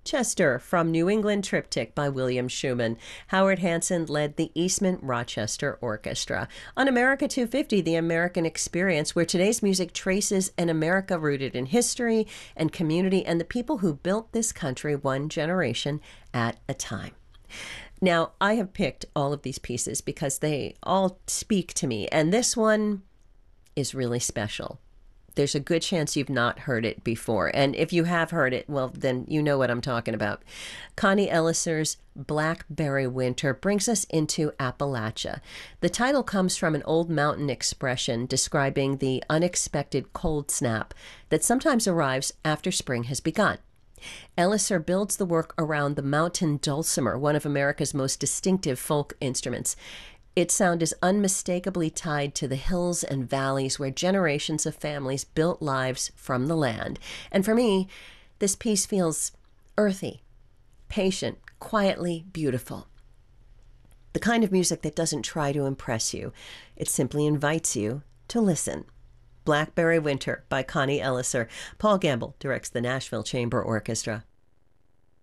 Rochester from New England Triptych by William Schumann. Howard Hanson led the Eastman Rochester Orchestra. On America 250, the American Experience, where today's music traces an America rooted in history and community and the people who built this country one generation at a time. Now, I have picked all of these pieces because they all speak to me, and this one is really special. There's a good chance you've not heard it before. And if you have heard it, well, then you know what I'm talking about. Connie Ellisser's Blackberry Winter brings us into Appalachia. The title comes from an old mountain expression describing the unexpected cold snap that sometimes arrives after spring has begun. Ellisser builds the work around the mountain dulcimer, one of America's most distinctive folk instruments. Its sound is unmistakably tied to the hills and valleys where generations of families built lives from the land. And for me, this piece feels earthy, patient, quietly beautiful. The kind of music that doesn't try to impress you. It simply invites you to listen. Blackberry Winter by Connie Ellisser. Paul Gamble directs the Nashville Chamber Orchestra.